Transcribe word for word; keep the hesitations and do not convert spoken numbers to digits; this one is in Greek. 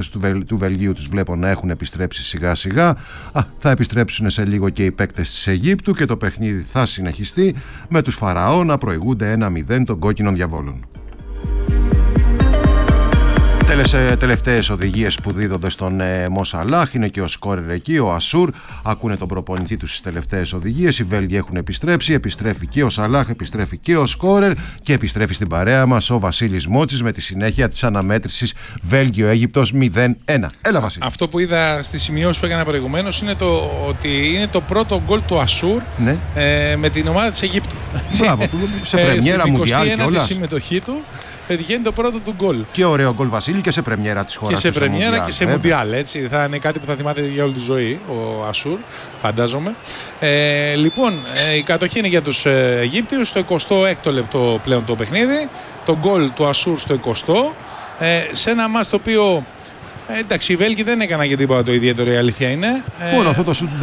του, Βελ, του Βελγίου τους βλέπω να έχουν επιστρέψει σιγά σιγά. Α, θα επιστρέψουν σε λίγο και οι παίκτες της Αιγύπτου και το παιχνίδι θα συνεχιστεί με τους Φαραώ να προηγούνται ένα μηδέν των κόκκινων διαβόλων. Τελευταίες οδηγίες που δίδονται στον ε, Μο Σαλάχ, είναι και ο σκόρερ εκεί, ο Ασούρ. Ακούνε τον προπονητή τους στις τελευταίες οδηγίες. Οι Βέλγοι έχουν επιστρέψει. Επιστρέφει και ο Σαλάχ, επιστρέφει και ο σκόρερ και επιστρέφει στην παρέα μας ο Βασίλης Μότσης με τη συνέχεια της αναμέτρησης Βέλγιο-Αίγυπτος μηδέν ένα. Έλα, Βασίλη. Αυτό που είδα στις σημειώσεις που έκανα προηγουμένως είναι το ότι είναι το πρώτο γκολ του Ασούρ, ναι, ε, με την ομάδα της Αιγύπτου. Μπράβο, σε πρεμιέρα μουντιάλ και όλα. Στη συμμετοχή του πετυχαίνει το πρώτο του γκολ. Και ωραίο γκολ, Βασίλη, και σε πρεμιέρα της χώρας. Και σε πρεμιέρα και σε μουντιάλ. Έτσι. Θα είναι κάτι που θα θυμάται για όλη τη ζωή ο Ασούρ, φαντάζομαι. Ε, λοιπόν, ε, η κατοχή είναι για τους ε, Αιγύπτιους. Στο εικοστό έκτο λεπτό πλέον το παιχνίδι. Το γκολ του Ασούρ στο εικοστό. Ε, σε ένα μάτς το οποίο. Ε, εντάξει, οι Βέλγοι δεν έκαναν και τίποτα το ιδιαίτερο, η αλήθεια είναι. Μόνο αυτό το σουτ